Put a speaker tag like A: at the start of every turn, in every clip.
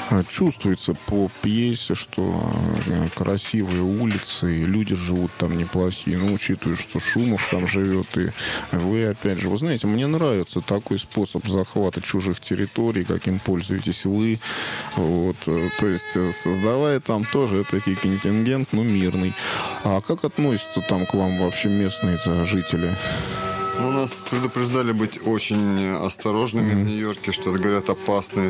A: чувствуется по пьесе, что красивые улицы, и люди живут там неплохие. Ну, учитывая, что Шумов там живет, и вы, опять же, вы знаете, мне нравится такой способ захвата чужих территорий, каким пользуетесь вы. Вот, то есть, создавая там тоже этакий контингент, ну, мирный. А как относятся там к вам вообще местные жители?
B: Ну, нас предупреждали быть очень осторожными в Нью-Йорке, что это, говорят, опасные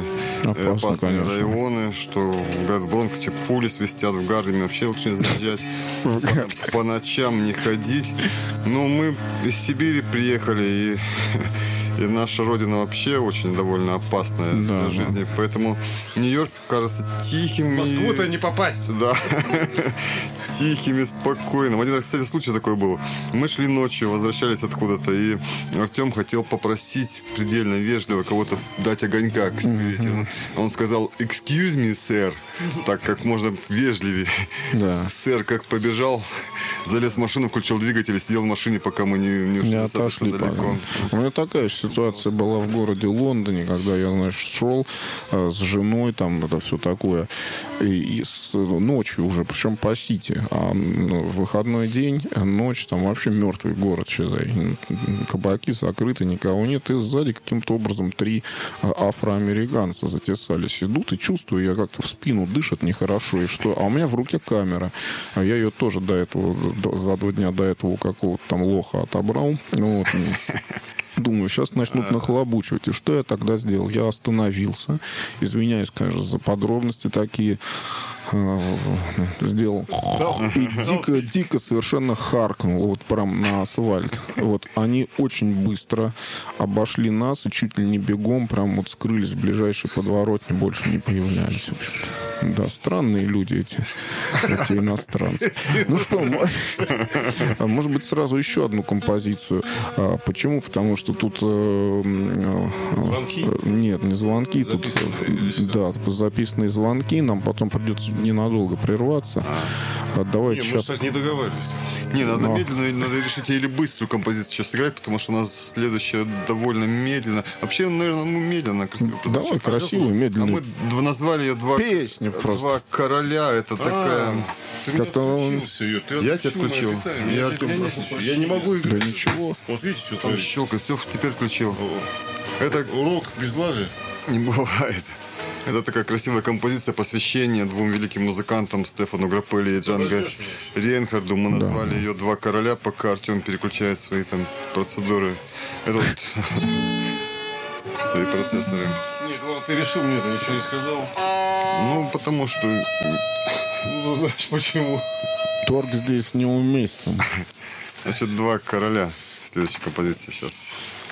B: районы, что в Бронксе пули свистят, в Гарлеме вообще лучше не заезжать, по ночам не ходить. Но мы из Сибири приехали, и наша родина вообще очень довольно опасная для жизни. Поэтому Нью-Йорк кажется тихим.
C: В Москву-то не попасть.
B: Да. Тихим и спокойным. Один раз, кстати, случай такой был. Мы шли ночью, возвращались откуда-то, и Артем хотел попросить предельно вежливо кого-то дать огонька к сигарете. Он сказал «excuse me, sir», так как можно вежливее.
A: Да.
B: Сэр как побежал, залез в машину, включил двигатель и сидел в машине, пока мы не ушли достаточно далеко.
A: У меня такая же ситуация была в городе Лондоне, когда я, значит, шел с женой, там это все такое, и ночью уже, причем по Сити, а в выходной день, ночь, там вообще мертвый город, считай. Кабаки закрыты, никого нет, и сзади каким-то образом 3 афроамериканца затесались. Идут, и чувствую, я как-то в спину дышат нехорошо, и что? А у меня в руке камера. Я ее тоже до этого, за 2 дня до этого у какого-то там лоха отобрал. Вот. Думаю, сейчас начнут нахлобучивать. И что я тогда сделал? Я остановился. Извиняюсь, конечно, за подробности такие. Сделал. И дико совершенно харкнул. Вот прям на асфальт. Вот. Они очень быстро обошли нас и чуть ли не бегом прям вот скрылись в ближайшей подворотне. Больше не появлялись. В общем-то. Да, странные люди эти иностранцы. Ну что, может быть, сразу еще одну композицию. Почему? Потому что тут...
C: Звонки?
A: Нет, не звонки. Тут, да, записанные звонки. Нам потом придется ненадолго прерваться. Давайте
C: мы,
A: сейчас...
C: кстати, не договаривались.
B: Не, надо медленно, надо решить или быструю композицию сейчас играть, потому что у нас следующая довольно медленно. Вообще, наверное, медленно, красиво.
A: Давай, красиво, медленно.
B: А мы назвали ее
A: Песня просто.
B: «Два короля». Это такая...
C: Ты меня отключил все ее.
B: Я тебя отключил.
C: Я не могу играть.
A: Да ничего.
C: Вот видите, что
B: Там
C: творится?
B: щелкает. Все, теперь включил. Это
C: Урок без лажи.
B: не бывает. Это такая красивая композиция посвящения 2 великим музыкантам Стефану Граппелли и Джанго Рейнхарду. Мы назвали ее «Два короля», пока Артем переключает свои там процедуры. Это вот свои процессоры.
C: Нет, ладно, ты решил, мне это ничего не сказал.
B: Ну, потому что...
C: Ну, знаешь, почему?
A: Торг здесь неуместен.
B: Значит, «Два короля». Следующая композиция сейчас.